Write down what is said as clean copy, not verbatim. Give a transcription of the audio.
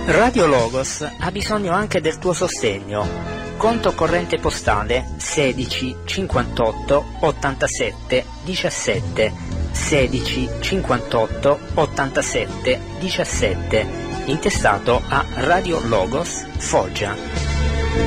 Radio Logos ha bisogno anche del tuo sostegno. Conto corrente postale 16 58 87 17 16 58 87 17, intestato a Radio Logos Foggia.